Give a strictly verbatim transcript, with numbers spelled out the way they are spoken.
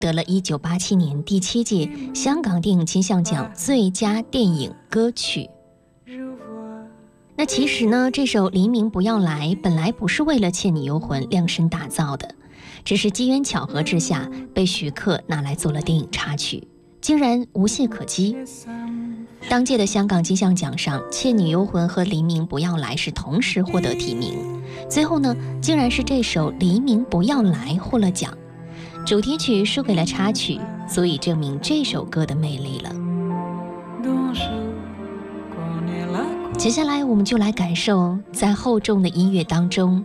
得了一九八七年第七届香港电影金像奖最佳电影歌曲。那其实呢，这首《黎明不要来》本来不是为了《倩女幽魂》量身打造的，只是机缘巧合之下被徐克拿来做了电影插曲，竟然无懈可击。当届的香港金像奖上，《倩女幽魂》和《黎明不要来》是同时获得提名，最后呢，竟然是这首《黎明不要来》获了奖，主题曲输给了插曲，足以证明这首歌的魅力了。接下来我们就来感受在厚重的音乐当中